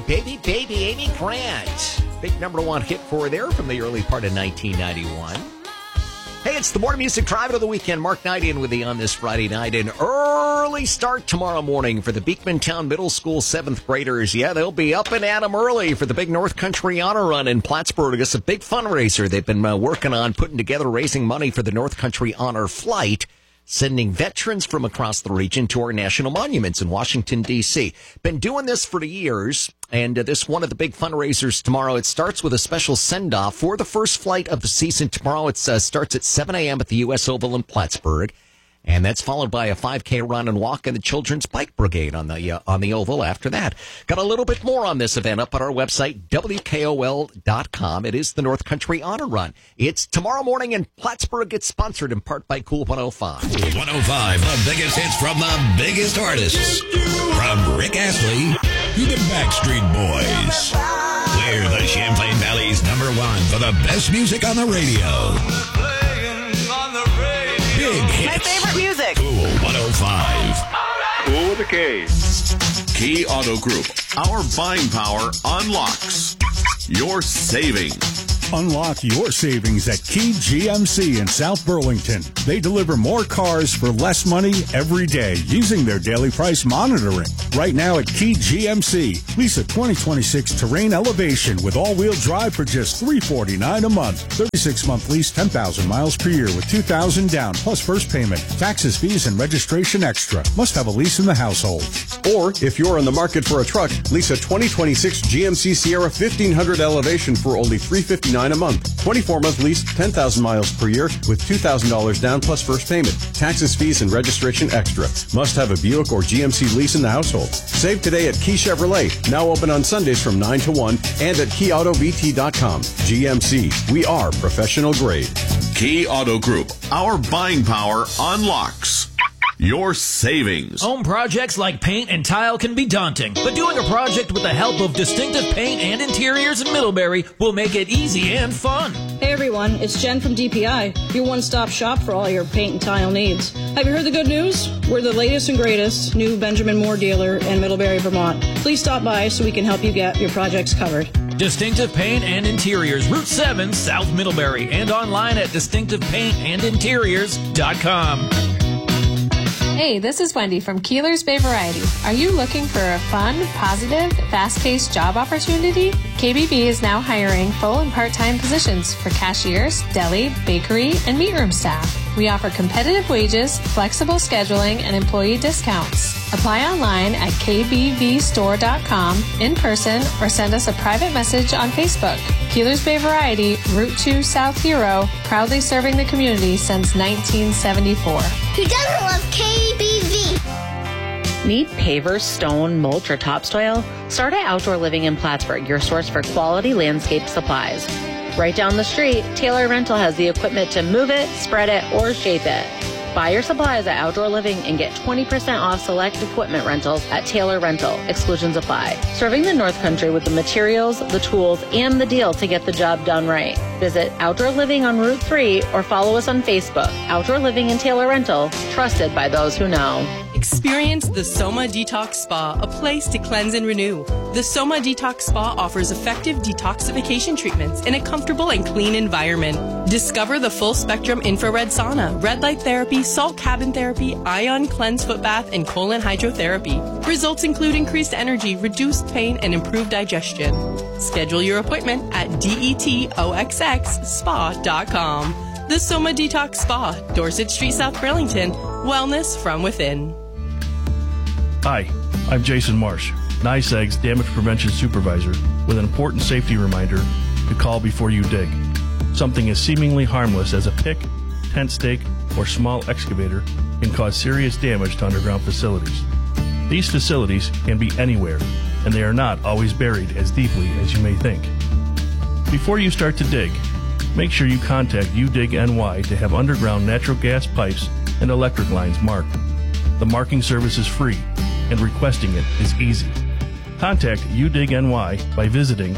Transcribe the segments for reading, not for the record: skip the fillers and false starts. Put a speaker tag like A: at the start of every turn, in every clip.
A: Baby, Baby, Amy Grant. Big number one hit for her there from the early part of 1991. Hey, it's the Morning Music Drive of the weekend. Mark Knight in with you on this Friday night. An early start tomorrow morning for the Beekmantown Middle School 7th graders. Yeah, they'll be up and at 'em early for the big North Country Honor Run in Plattsburgh. It's a big fundraiser they've been working on, putting together, raising money for the North Country Honor Flight, sending veterans from across the region to our national monuments in Washington, D.C. Been doing this for years, and this one of the big fundraisers tomorrow. It starts with a special send-off for the first flight of the season tomorrow. It starts at 7 a.m. at the U.S. Oval in Plattsburgh, and that's followed by a 5K run and walk in the Children's Bike Brigade on the Oval after that. Got a little bit more on this event up on our website, WKOL.com. It is the North Country Honor Run. It's tomorrow morning in Plattsburgh. It's sponsored in part by Cool 105.
B: Cool 105, the biggest hits from the biggest artists. From Rick Astley to the Backstreet Boys. We're the Champlain Valley's #1 for the best music on the radio. Big hits.
C: My favorite music.
B: Cool 105.
D: Cool with a K. Key Auto Group. Our buying power unlocks your savings.
E: Unlock your savings at Key GMC in South Burlington. They deliver more cars for less money every day using their daily price monitoring. Right now at Key GMC, lease a 2026 Terrain Elevation with all-wheel drive for just $349 a month. 36-month lease, 10,000 miles per year with $2,000 down plus first payment. Taxes, fees, and registration extra. Must have a lease in the household.
F: Or, if you're in the market for a truck, lease a 2026 GMC Sierra 1500 Elevation for only $359 a month. 24-month lease, 10,000 miles per year with $2,000 down plus first payment. Taxes, fees, and registration extra. Must have a Buick or GMC lease in the household. Save today at Key Chevrolet. Now open on Sundays from 9 to 1 and at KeyAutoBT.com. GMC. We are professional grade.
D: Key Auto Group. Our buying power unlocks your savings.
G: Home projects like paint and tile can be daunting, but doing a project with the help of Distinctive Paint and Interiors in Middlebury will make it easy and fun.
H: Hey everyone, it's Jen from DPI, your one-stop shop for all your paint and tile needs. Have you heard the good news? We're the latest and greatest new Benjamin Moore dealer in Middlebury, Vermont. Please stop by so we can help you get your projects covered.
G: Distinctive Paint and Interiors, Route 7, South Middlebury, and online at distinctivepaintandinteriors.com.
I: Hey, this is Wendy from Keeler's Bay Variety. Are you looking for a fun, positive, fast-paced job opportunity? KBB is now hiring full and part-time positions for cashiers, deli, bakery, and meat room staff. We offer competitive wages, flexible scheduling, and employee discounts. Apply online at kbvstore.com, in person, or send us a private message on Facebook. Keeler's Bay Variety, Route 2 South Hero, proudly serving the community since 1974.
J: Who doesn't love KBV?
K: Need pavers, stone, mulch, or topsoil? Start at Outdoor Living in Plattsburgh, your source for quality landscape supplies. Right down the street, Taylor Rental has the equipment to move it, spread it, or shape it. Buy your supplies at Outdoor Living and get 20% off select equipment rentals at Taylor Rental. Exclusions apply. Serving the North Country with the materials, the tools, and the deal to get the job done right. Visit Outdoor Living on Route 3 or follow us on Facebook. Outdoor Living and Taylor Rental, trusted by those who know.
L: Experience the Soma Detox Spa, a place to cleanse and renew. The Soma Detox Spa offers effective detoxification treatments in a comfortable and clean environment. Discover the full spectrum infrared sauna, red light therapy, salt cabin therapy, ion cleanse foot bath, and colon hydrotherapy. Results include increased energy, reduced pain, and improved digestion. Schedule your appointment at detoxspa.com. The Soma Detox Spa, Dorset Street, South Burlington. Wellness from within.
M: Hi, I'm Jason Marsh, NYSEG's Damage Prevention Supervisor, with an important safety reminder to call before you dig. Something as seemingly harmless as a pick, tent stake, or small excavator can cause serious damage to underground facilities. These facilities can be anywhere, and they are not always buried as deeply as you may think. Before you start to dig, make sure you contact UDIG NY to have underground natural gas pipes and electric lines marked. The marking service is free, and requesting it is easy. Contact UDIG NY by visiting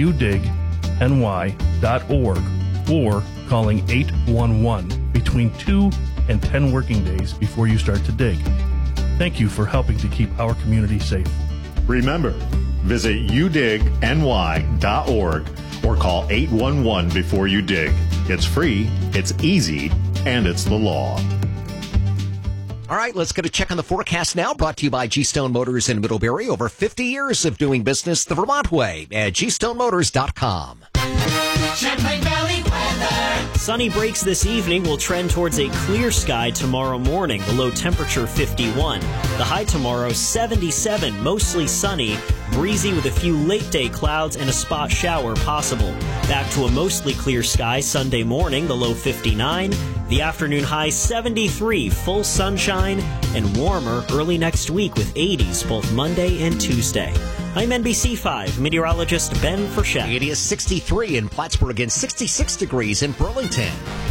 M: udigny.org or calling 811 between 2 and 10 working days before you start to dig. Thank you for helping to keep our community safe.
N: Remember,
C: Visit udigny.org or call 811 before you dig. It's free, it's easy, and it's the law.
A: All right, let's get a check on the forecast now. Brought to you by G-Stone Motors in Middlebury. Over 50 years of doing business the Vermont way at gstonemotors.com.
N: Champlain Valley weather. Sunny breaks this evening will trend towards a clear sky tomorrow morning. The low temperature 51. The high tomorrow 77, mostly sunny, breezy with a few late day clouds and a spot shower possible. Back to a mostly clear sky Sunday morning, the low 59. The afternoon high 73, full sunshine and warmer early next week with 80s both Monday and Tuesday. I'm NBC5 meteorologist Ben Frechette.
A: It is 63 in Plattsburgh and 66 degrees in Burlington.